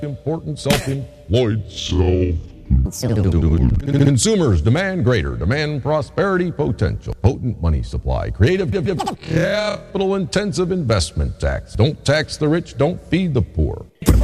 important self-employed consumers demand greater, demand prosperity potential, potent money supply, creative capital intensive investment tax. Don't tax the rich, don't feed the poor.